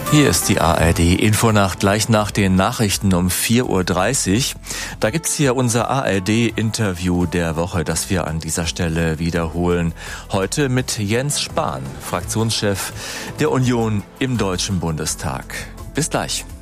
Hier ist die ARD-Infonacht gleich nach den Nachrichten um 4:30 Uhr. Da gibt's hier unser ARD-Interview der Woche, das wir an dieser Stelle wiederholen. Heute mit Jens Spahn, Fraktionschef der Union im Deutschen Bundestag. Bis gleich.